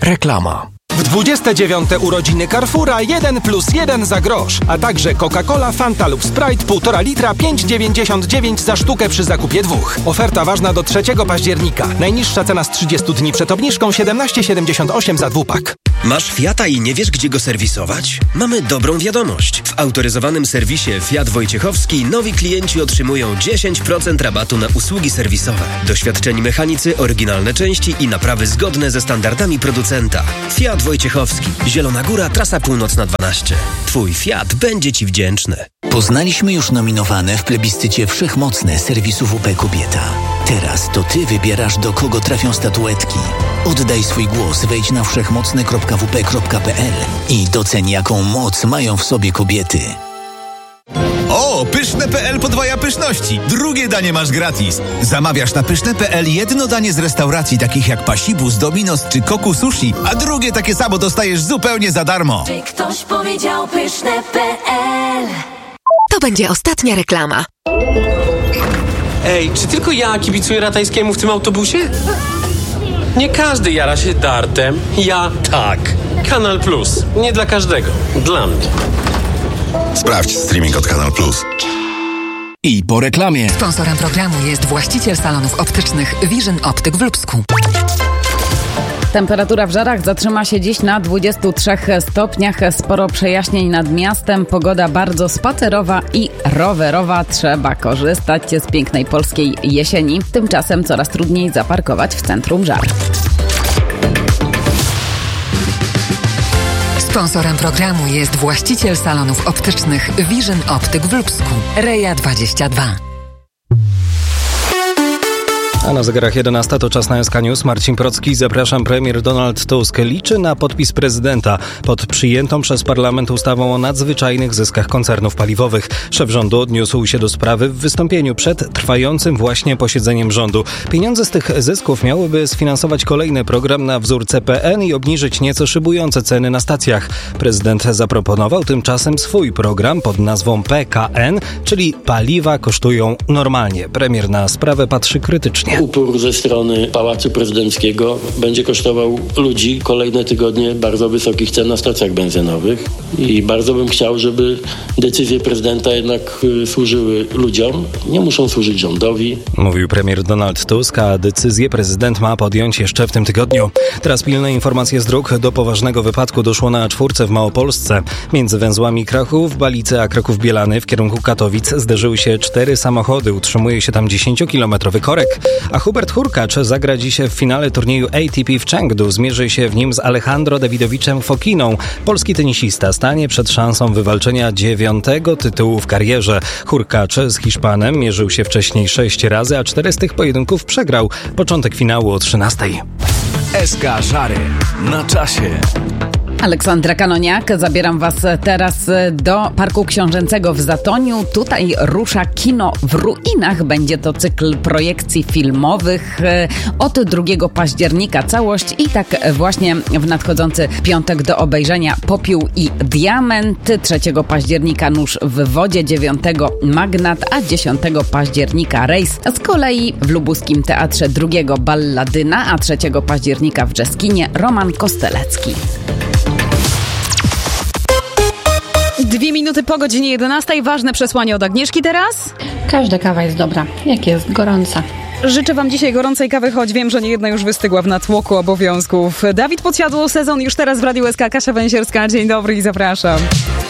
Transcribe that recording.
Reklama. W 29. urodziny Carrefoura 1+1 za grosz, a także Coca-Cola, Fanta lub Sprite 1,5 litra 5,99 za sztukę przy zakupie 2. Oferta ważna do 3 października. Najniższa cena z 30 dni przed obniżką 17,78 za 2-pak. Masz Fiata i nie wiesz, gdzie go serwisować? Mamy dobrą wiadomość. W autoryzowanym serwisie Fiat Wojciechowski nowi klienci otrzymują 10% rabatu na usługi serwisowe. Doświadczeni mechanicy, oryginalne części i naprawy zgodne ze standardami producenta. Fiat Wojciechowski. Zielona Góra, trasa północna 12. Twój Fiat będzie Ci wdzięczny. Poznaliśmy już nominowane w plebiscycie wszechmocne serwisu WP Kobieta. Teraz to Ty wybierasz, do kogo trafią statuetki. Oddaj swój głos, wejdź na wszechmocne.wp.pl i doceń, jaką moc mają w sobie kobiety. O, Pyszne.pl podwaja pyszności. Drugie danie masz gratis. Zamawiasz na Pyszne.pl jedno danie z restauracji takich jak Pasibus, Dominos czy Koku Sushi, a drugie takie samo dostajesz zupełnie za darmo. Czy ktoś powiedział Pyszne.pl? To będzie ostatnia reklama. Ej, czy tylko ja kibicuję Ratajskiemu w tym autobusie? Nie każdy jara się dartem. Ja tak. Kanal Plus. Nie dla każdego. Dla mnie. Sprawdź streaming od Kanal Plus. I po reklamie. Sponsorem programu jest właściciel salonów optycznych Vision Optyk w Lubsku. Temperatura w Żarach zatrzyma się dziś na 23 stopniach. Sporo przejaśnień nad miastem. Pogoda bardzo spacerowa i rowerowa. Trzeba korzystać z pięknej polskiej jesieni. Tymczasem coraz trudniej zaparkować w centrum Żar. Sponsorem programu jest właściciel salonów optycznych Vision Optyk w Lubsku. Reja 22. A na zegarach 11 to czas na SK News. Marcin Procki, zapraszam. Premier Donald Tusk liczy na podpis prezydenta pod przyjętą przez parlament ustawą o nadzwyczajnych zyskach koncernów paliwowych. Szef rządu odniósł się do sprawy w wystąpieniu przed trwającym właśnie posiedzeniem rządu. Pieniądze z tych zysków miałyby sfinansować kolejny program na wzór CPN i obniżyć nieco szybujące ceny na stacjach. Prezydent zaproponował tymczasem swój program pod nazwą PKN, czyli paliwa kosztują normalnie. Premier na sprawę patrzy krytycznie. Upór ze strony Pałacu Prezydenckiego będzie kosztował ludzi kolejne tygodnie bardzo wysokich cen na stacjach benzynowych i bardzo bym chciał, żeby decyzje prezydenta jednak służyły ludziom, nie muszą służyć rządowi. Mówił premier Donald Tusk, a decyzję prezydent ma podjąć jeszcze w tym tygodniu. Teraz pilne informacje z dróg. Do poważnego wypadku doszło na A4 w Małopolsce. Między węzłami Kraków-Balice a Kraków-Bielany w kierunku Katowic zderzyły się 4 samochody. Utrzymuje się tam 10-kilometrowy korek. A Hubert Hurkacz zagra dziś w finale turnieju ATP w Chengdu. Zmierzy się w nim z Alejandro Dawidowiczem Fokiną. Polski tenisista stanie przed szansą wywalczenia 9. tytułu w karierze. Hurkacz z Hiszpanem mierzył się wcześniej 6 razy, a 4 z tych pojedynków przegrał. Początek finału o 13:00. SK Żary na czasie. Aleksandra Kanoniak, zabieram Was teraz do Parku Książęcego w Zatoniu. Tutaj rusza Kino w ruinach. Będzie to cykl projekcji filmowych od 2 października całość i tak właśnie w nadchodzący piątek do obejrzenia Popiół i Diament, 3 października Nóż w wodzie, 9 Magnat, a 10 października Rejs. Z kolei w lubuskim Teatrze 2 Balladyna, a 3 października w Brzeskinie Roman Kostelecki. 2 minuty po godzinie 11. Ważne przesłanie od Agnieszki teraz. Każda kawa jest dobra, jak jest gorąca. Życzę Wam dzisiaj gorącej kawy, choć wiem, że niejedna już wystygła w natłoku obowiązków. Dawid Podsiadło, sezon już teraz w Radiu SK. Kasia Węsierska, dzień dobry i zapraszam.